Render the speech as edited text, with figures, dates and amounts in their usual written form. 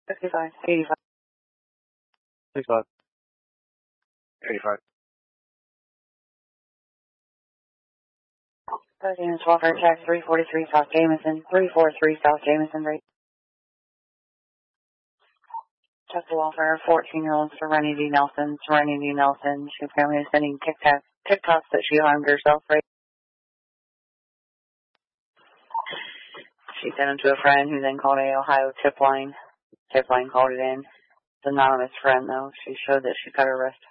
55, 85. 65. 85. 13 welfare tax 343 South Jameson, 343 South Jameson rate. Check the welfare, 14-year-old Serenity D. Nelson. Serenity D. Nelson. She apparently is sending TikToks that she harmed herself, right? She sent them to a friend who then called a Ohio tip line. Tip line called it in. It's an anonymous friend, though. She showed that she cut her wrist.